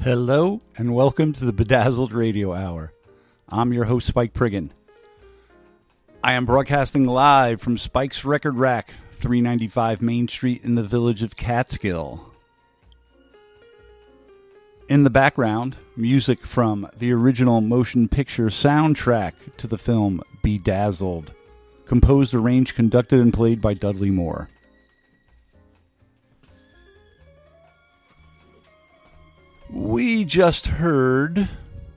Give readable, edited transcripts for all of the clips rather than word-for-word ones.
Hello and welcome to the Bedazzled Radio Hour. I'm your host, Spike Priggin. I am broadcasting live from Spike's Record Rack, 395 Main Street in the village of Catskill. In the background, music from the original motion picture soundtrack to the film Bedazzled, composed, arranged, conducted, and played by Dudley Moore. We just heard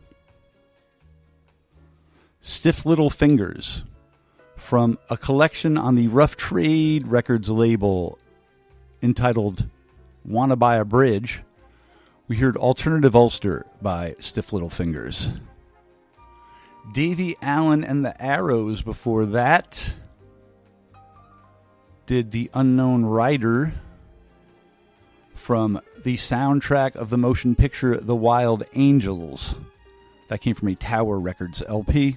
Stiff Little Fingers from a collection on the Rough Trade Records label entitled Wanna Buy a Bridge. We heard Alternative Ulster by Stiff Little Fingers. Davy Allen and the Arrows before that did The Unknown Rider from the soundtrack of the motion picture The Wild Angels. That came from a Tower Records LP.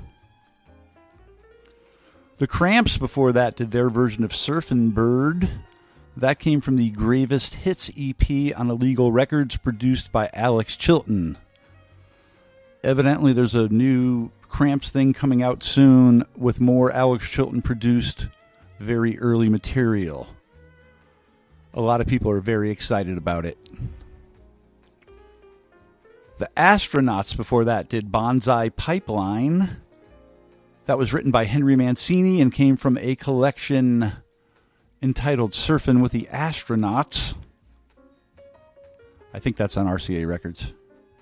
The Cramps before that did their version of Surfin' Bird. That came from the Gravest Hits EP on Illegal Records, produced by Alex Chilton. Evidently there's a new Cramps thing coming out soon with more Alex Chilton produced very early material. A lot of people are very excited about it. The Astronauts before that did Bonsai Pipeline. That was written by Henry Mancini and came from a collection entitled Surfin' with the Astronauts. I think that's on RCA Records.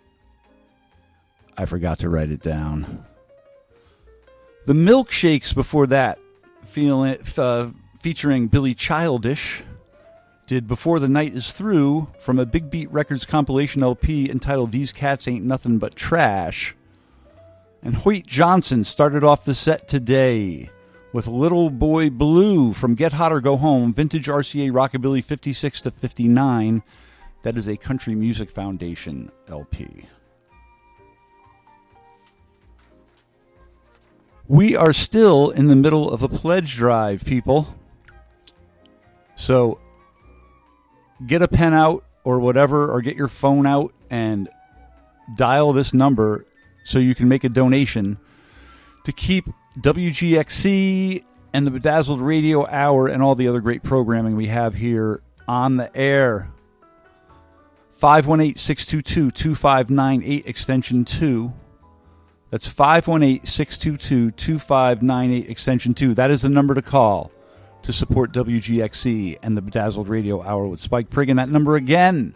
I forgot to write it down. The Milkshakes before that, featuring Billy Childish, did Before the Night Is Through from a Big Beat Records compilation LP entitled These Cats Ain't Nothing But Trash. And Hoyt Johnson started off the set today with Little Boy Blue from Get Hot or Go Home, Vintage RCA Rockabilly 56 to 59. That is a Country Music Foundation LP. We are still in the middle of a pledge drive, people. So get a pen out or whatever, or get your phone out and dial this number so you can make a donation to keep WGXC and the Bedazzled Radio Hour and all the other great programming we have here on the air. 518-622-2598, extension 2. That's 518-622-2598, extension 2. That is the number to call to support WGXC and the Bedazzled Radio Hour with Spike Priggin. That number again,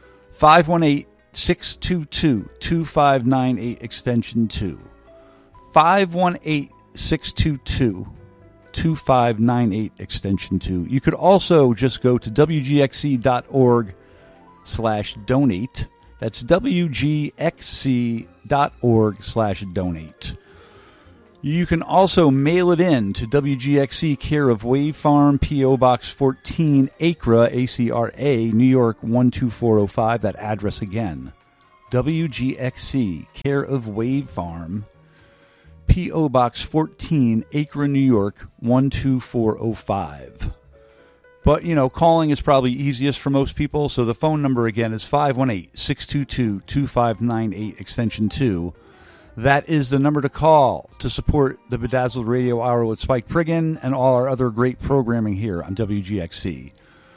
518-622-2598, extension 2. 518-622-2598, extension 2. You could also just go to WGXC.org/donate. That's WGXC.org/donate. You can also mail it in to WGXC, care of Wave Farm, P.O. Box 14, Acra, ACRA, New York 12405. That address again, WGXC, care of Wave Farm, P.O. Box 14, Acra, New York 12405. But, calling is probably easiest for most people, so the phone number again is 518-622-2598, extension 2. That is the number to call to support the Bedazzled Radio Hour with Spike Priggin and all our other great programming here on WGXC.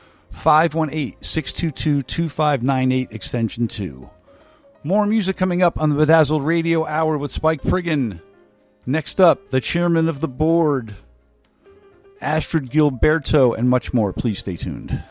518-622-2598, extension 2. More music coming up on the Bedazzled Radio Hour with Spike Priggin. Next up, the chairman of the board, Astrid Gilberto, and much more. Please stay tuned.